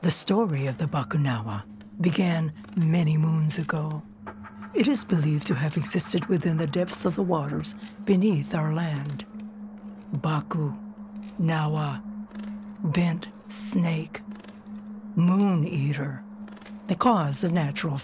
The story of the Bakunawa began many moons ago. It is believed to have existed within the depths of the waters beneath our land. Baku, Nawa, bent snake, moon eater, the cause of natural